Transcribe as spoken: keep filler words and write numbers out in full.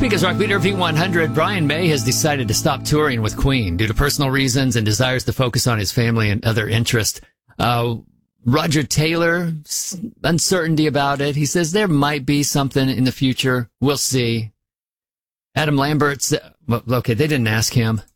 Speakers Rock Leader V one hundred, Brian May has decided to stop touring with Queen due to personal reasons and desires to focus on his family and other interests. Uh, Roger Taylor, uncertainty about it. He says there might be something in the future. We'll see. Adam Lambert's, well, okay, they didn't ask him.